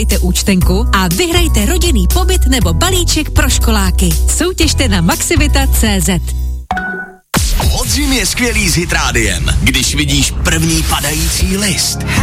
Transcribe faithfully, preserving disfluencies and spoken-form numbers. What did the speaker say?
Dejte účtenku a vyhrajte rodinný pobyt nebo balíček pro školáky. Soutěžte na maxivita tečka cé zet. Podzim je skvělý s Hit Rádiem, když vidíš první padající list.